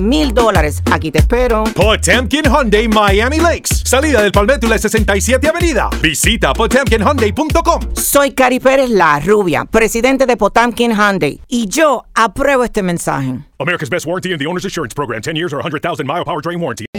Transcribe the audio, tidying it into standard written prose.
$1,000. Aquí te espero. Potemkin Hyundai Miami Lakes. Salida del Palmetto 67 Avenida. Visita potemkinhyundai.com. Soy Cari Pérez, la rubia, presidente de Potemkin Hyundai. Y yo apruebo este mensaje. America's Best Warranty and the Owner's Assurance Program. 10 years or 100,000 mile powertrain warranty.